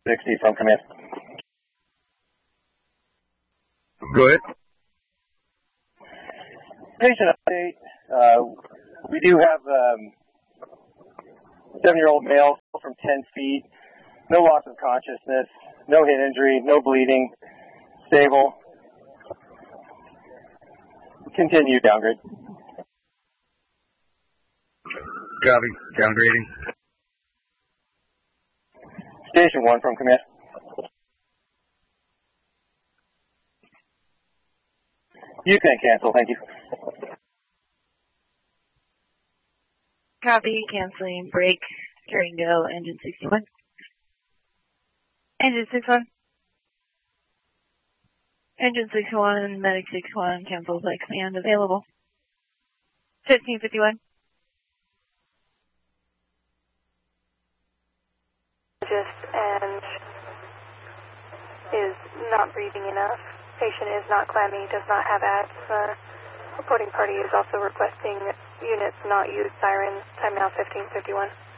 60 from command. Go ahead. Patient update. We do have 7-year-old male from 10 feet. No loss of consciousness. No head injury. No bleeding. Stable. Continue downgrade. Copy. Downgrading. Station 1 from command. You can cancel, thank you. Copy, canceling, break, carrying go, engine 61. Engine 61. Engine 61, medic 61, cancel by command available. 1551. And is not breathing enough. Patient is not clammy, does not have asthma. Reporting party is also requesting units not use sirens. Time now 1551.